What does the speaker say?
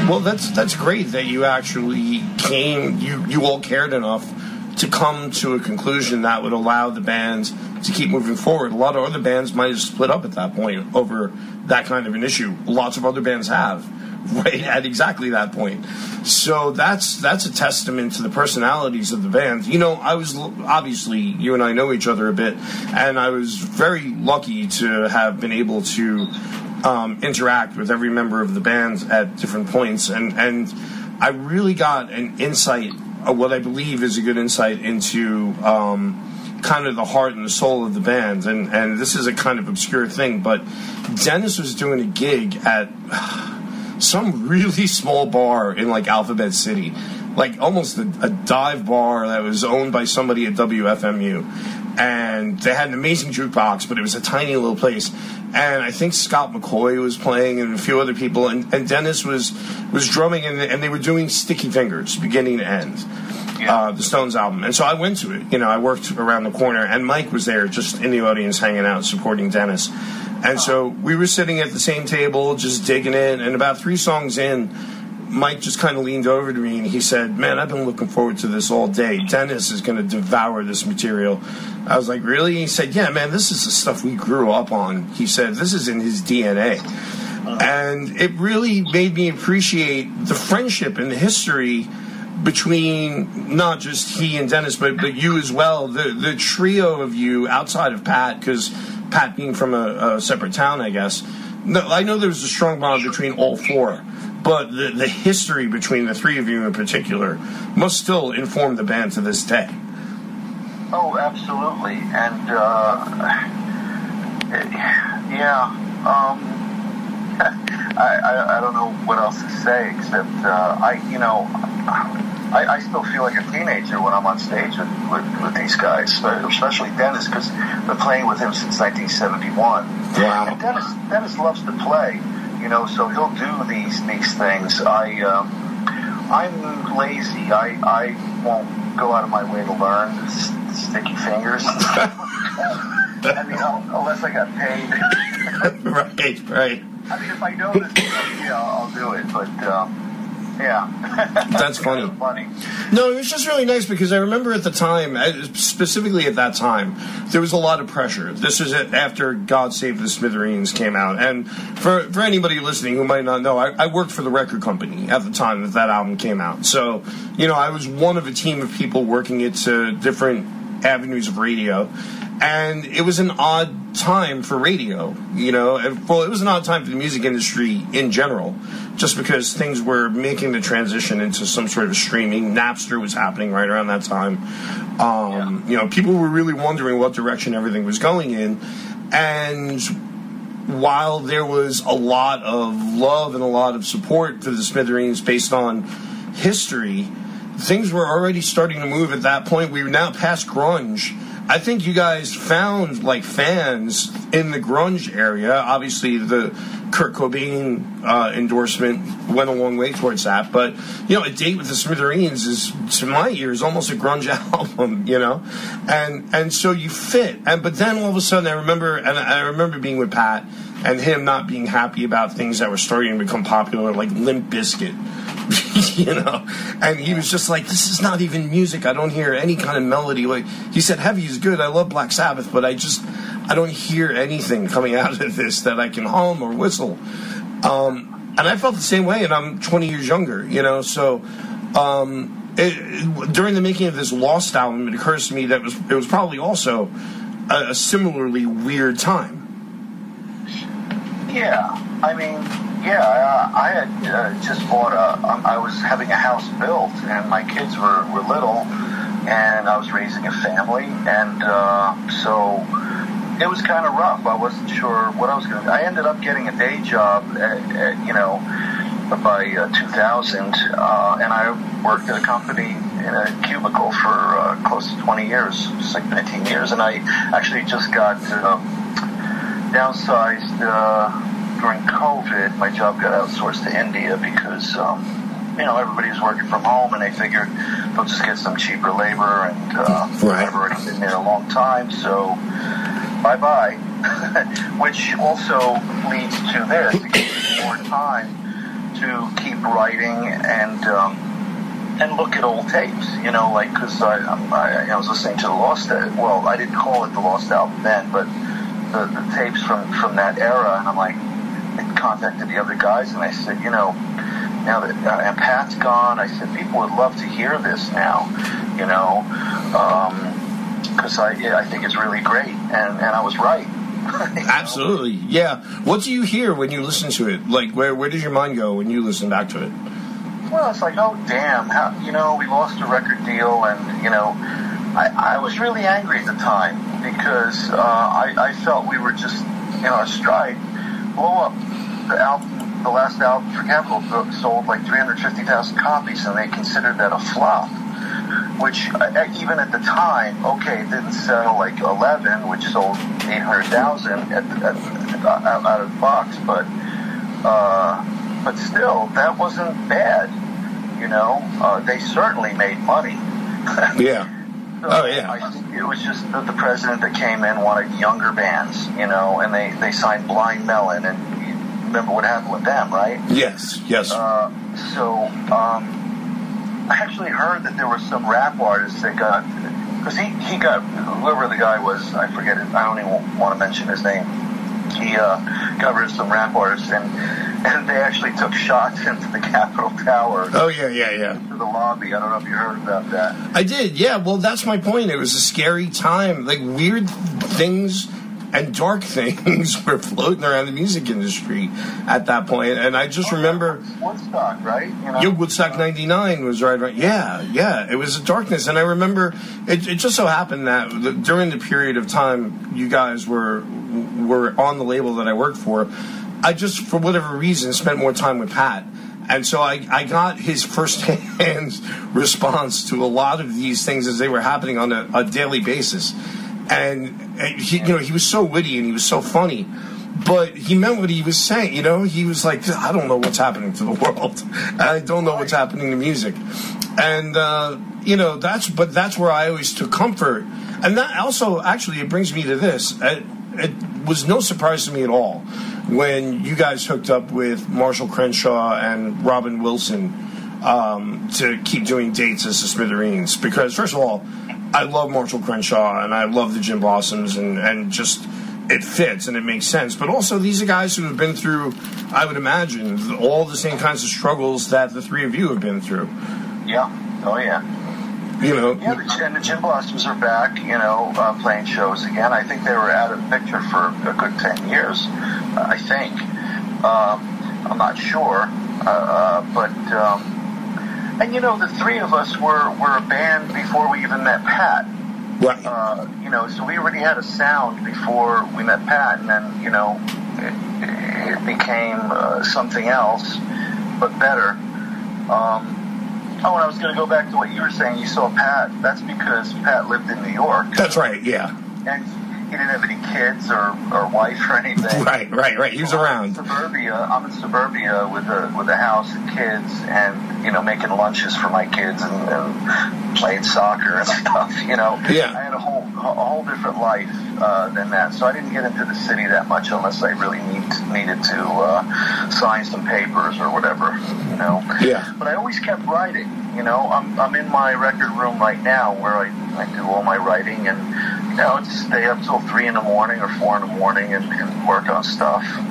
Well, that's great that you actually you all cared enough to come to a conclusion that would allow the band to keep moving forward. A lot of other bands might have split up at that point over that kind of an issue. Lots of other bands have, right at exactly that point. So that's a testament to the personalities of the band. You know, I was obviously, you and I know each other a bit, and I was very lucky to have been able to interact with every member of the band at different points, and I really got an insight, what I believe is a good insight into kind of the heart and the soul of the band. And this is a kind of obscure thing, but Dennis was doing a gig at some really small bar in like Alphabet City, like almost a dive bar that was owned by somebody at WFMU, and they had an amazing jukebox, but it was a tiny little place. And I think Scott McCoy was playing and a few other people, and Dennis was drumming, and they were doing Sticky Fingers beginning to end, the Stones album. And so I went to it. You know, I worked around the corner, and Mike was there just in the audience hanging out, supporting Dennis. And so we were sitting at the same table, just digging it, and about 3 songs in, Mike just kind of leaned over to me and he said, "Man, I've been looking forward to this all day. Dennis is going to devour this material." I was like, "Really?" He said, "Yeah, man, this is the stuff we grew up on." He said, "This is in his DNA." And it really made me appreciate the friendship and the history between not just he and Dennis, but you as well. The trio of you outside of Pat, because Pat being from a separate town, I guess. No, I know there was a strong bond between all 4. But the history between the 3 of you in particular must still inform the band to this day. Oh, absolutely. And, I don't know what else to say, except, I still feel like a teenager when I'm on stage with these guys, especially Dennis, because I've been playing with him since 1971. Wow. And Dennis loves to play. You know, so he'll do these things. I'm lazy. I won't go out of my way to learn Sticky Fingers. I mean, unless I got paid. Right. I mean, if I know this, I'll do it. But yeah, that's funny. No, it was just really nice because I remember at the time, specifically at that time, there was a lot of pressure. This was after God Save the Smithereens came out, and for anybody listening who might not know, I worked for the record company at the time that album came out. So, you know, I was one of a team of people working it to different avenues of radio. And it was an odd time for radio, you know. Well, it was an odd time for the music industry in general, just because things were making the transition into some sort of streaming. Napster was happening right around that time. You know, people were really wondering what direction everything was going in. And while there was a lot of love and a lot of support for the Smithereens based on history, things were already starting to move at that point. We were now past grunge. I think you guys found, like, fans in the grunge area. Obviously, the Kurt Cobain endorsement went a long way towards that. But, you know, A Date with the Smithereens is, to my ears, almost a grunge album, you know? And so you fit. But then all of a sudden I remember being with Pat and him not being happy about things that were starting to become popular, like Limp Bizkit. You know, and he was just like, "This is not even music. I don't hear any kind of melody." Like he said, "Heavy is good. I love Black Sabbath, but I don't hear anything coming out of this that I can hum or whistle." And I felt the same way, and I'm 20 years younger, you know. So during the making of this Lost album, it occurs to me that it was probably also a similarly weird time. Yeah, I mean. Yeah, I had just bought I was having a house built, and my kids were little, and I was raising a family, and so it was kind of rough. I wasn't sure what I was going to do. I ended up getting a day job, by 2000, and I worked at a company in a cubicle for close to 20 years, like 19 years, and I actually just got downsized during COVID. My job got outsourced to India because, everybody was working from home, and they figured they'll just get some cheaper labor, and I've already been there a long time, so bye-bye. Which also leads to this. It gives me more time to keep writing and look at old tapes, like, because I was listening to the Lost, well, I didn't call it the Lost album then, but the tapes from that era, and I'm like, I contacted the other guys, and I said, now that and Pat's gone, I said, people would love to hear this now, because I think it's really great, and I was right. Absolutely, yeah. What do you hear when you listen to it? Like, where does your mind go when you listen back to it? Well, it's like, oh, damn, how, we lost a record deal, and, I was really angry at the time because I felt we were just, our stride blow up. The last album for Capitol sold like 350,000 copies, and they considered that a flop, which even at the time, okay, it didn't sell like 11, which sold 800,000 out of the box, but still, that wasn't bad. They certainly made money. Yeah. So oh, yeah. I think it was just the president that came in wanted younger bands, and they signed Blind Melon, and you remember what happened with them, right? Yes. I actually heard that there were some rap artists that got, because he got, whoever the guy was, I forget it, I don't even want to mention his name. He got rid of some rap artists, and they actually took shots into the Capitol Tower. Oh, yeah. To the lobby. I don't know if you heard about that. I did, yeah. Well, that's my point. It was a scary time. Like, weird things and dark things were floating around the music industry at that point. And I just remember... Woodstock, right? Woodstock 99 was right. Yeah. It was a darkness. And I remember, it just so happened that during the period of time you guys were on the label that I worked for, I just, for whatever reason, spent more time with Pat. And so I got his first-hand response to a lot of these things as they were happening on a daily basis. And he was so witty and he was so funny, but he meant what he was saying. He was like, I don't know what's happening to the world. I don't know what's happening to music. And, that's where I always took comfort. And that also, actually, it brings me to this. It was no surprise to me at all when you guys hooked up with Marshall Crenshaw and Robin Wilson to keep doing dates as the Smithereens. Because, first of all, I love Marshall Crenshaw and I love the Gin Blossoms and just it fits and it makes sense. But also, these are guys who have been through, I would imagine, all the same kinds of struggles that the three of you have been through. Yeah. Oh, yeah. And the Gin Blossoms are back, playing shows again. I think they were out of the picture for a good 10 years, I think. I'm not sure. And the three of us were a band before we even met Pat. Right. So we already had a sound before we met Pat, and then, it became something else, but better. And I was going to go back to what you were saying. You saw Pat. That's because Pat lived in New York. That's right, yeah. And he didn't have any kids or wife or anything. Right. He was around. I'm in suburbia with a house and kids, and making lunches for my kids and playing soccer and stuff. Yeah. I had a whole different life than that. So I didn't get into the city that much unless I really needed to sign some papers or whatever. Yeah. But I always kept writing. I'm in my record room right now where I do all my writing, and I'd stay up till 3 in the morning or 4 in the morning and work on stuff.